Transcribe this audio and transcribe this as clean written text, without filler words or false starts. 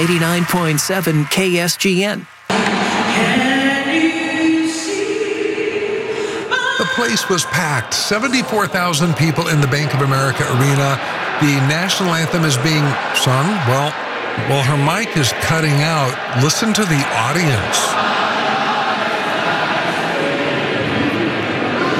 89.7 KSGN. The place was packed. 74,000 people in the Bank of America Arena. The national anthem is being sung. Well, her mic is cutting out. Listen to the audience.